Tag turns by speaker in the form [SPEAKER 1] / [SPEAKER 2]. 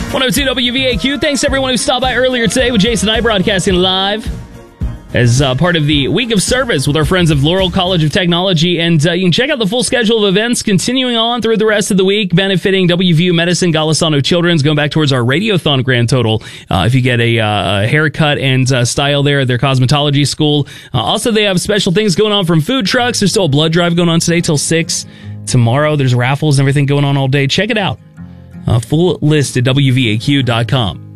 [SPEAKER 1] 102 WVAQ. Thanks everyone who stopped by earlier today with Jason and I broadcasting live as part of the week of service with our friends of Laurel College of Technology. And you can check out the full schedule of events continuing on through the rest of the week, benefiting WVU Medicine, Golisano Children's, going back towards our Radiothon grand total. If you get a haircut and style there at their cosmetology school. Also, they have special things going on from food trucks. There's still a blood drive going on today till 6. Tomorrow, there's raffles and everything going on all day. Check it out. Full list at WVAQ.com.